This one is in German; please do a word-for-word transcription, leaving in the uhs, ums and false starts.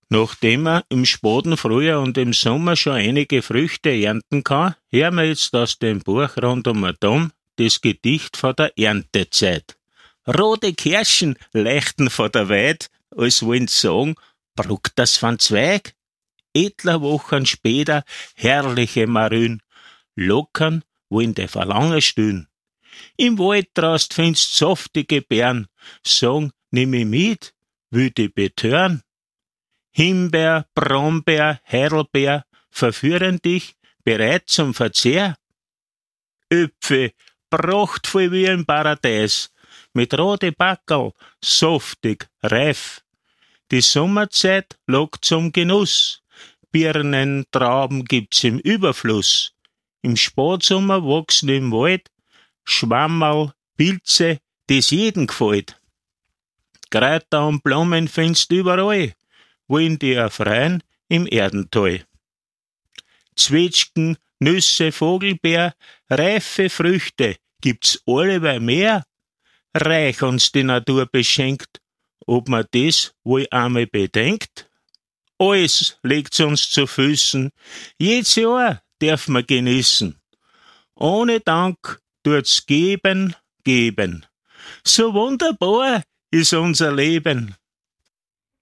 Nachdem man im späten Frühjahr und im Sommer schon einige Früchte ernten kann, hören wir jetzt aus dem Buch Rund um den Dom das Gedicht von der Erntezeit. Rote Kirschen leuchten von der Weid, als wollen sie sagen, bruckt das von Zweig? Etler Wochen später herrliche Marün, lockern wollen die Verlangen stillen. Im Wald draust findest saftige Beeren, sagen, nimm ich mit, will die betören. Himbeer, Brombeer, Heidelbeer verführen dich, bereit zum Verzehr. Äpfel, prachtvoll wie im Paradies, mit rote Backerl, saftig, reif. Die Sommerzeit lockt zum Genuss, Birnen, Trauben gibt's im Überfluss. Im Spätsommer wachsen im Wald Schwammerl, Pilze, das jeden gefällt. Kräuter und Blumen findest überall, wollen die erfreuen im Erdental. Zwetschgen, Nüsse, Vogelbeer, reife Früchte gibt's alleweil mehr. Reich uns die Natur beschenkt, ob man das wohl einmal bedenkt. Alles legt's uns zu Füßen, jedes Jahr darf man genießen. Ohne Dank tut's geben, geben. So wunderbar ist unser Leben.